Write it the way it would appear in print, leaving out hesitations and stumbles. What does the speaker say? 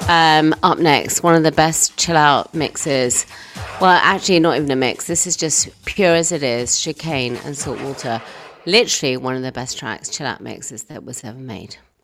Up next, one of the best chill out mixes. Well, actually, not even a mix. This is just pure as it is. Chicane and Saltwater. Literally one of the best tracks, chill out mixes that was ever made.